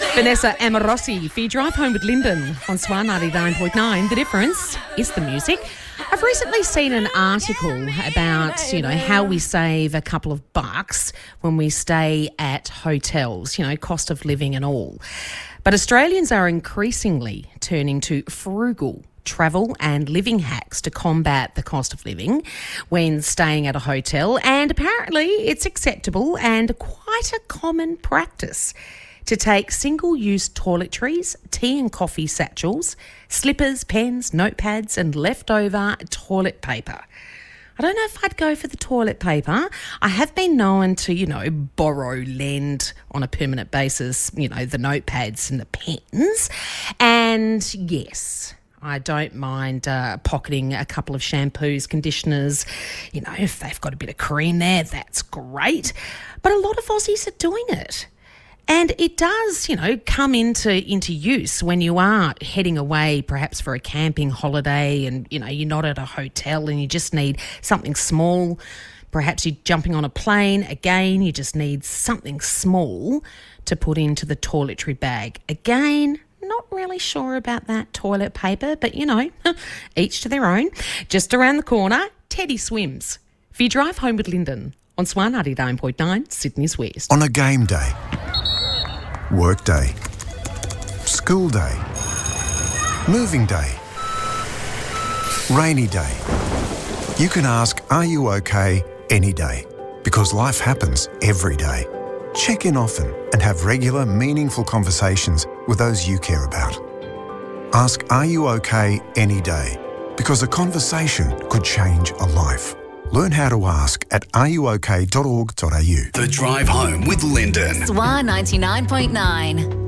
Vanessa Amorosi for your drive home with Lyndon on Swan 99.9. The difference is the music. I've recently seen an article about, how we save a couple of bucks when we stay at hotels, cost of living and all. But Australians are increasingly turning to frugal travel and living hacks to combat the cost of living when staying at a hotel, and apparently it's acceptable and quite a common practice to take single-use toiletries, tea and coffee satchels, slippers, pens, notepads and leftover toilet paper. I don't know if I'd go for the toilet paper. I have been known to, borrow, lend on a permanent basis, the notepads and the pens. And yes, I don't mind pocketing a couple of shampoos, conditioners. If they've got a bit of cream there, that's great. But a lot of Aussies are doing it. And it does, come into use when you are heading away, perhaps for a camping holiday and, you're not at a hotel and you just need something small. Perhaps you're jumping on a plane. Again, you just need something small to put into the toiletry bag. Again, not really sure about that toilet paper, but, each to their own. Just around the corner, Teddy Swims. For your drive home with Lyndon on Swan 99.9, Sydney's West. On a game day, work day, school day, moving day, rainy day. You can ask, are you okay, any day? Because life happens every day. Check in often and have regular, meaningful conversations with those you care about. Ask, are you okay, any day? Because a conversation could change a life. Learn how to ask at areyouok.org.au. The Drive Home with Lyndon. Swan 99.9.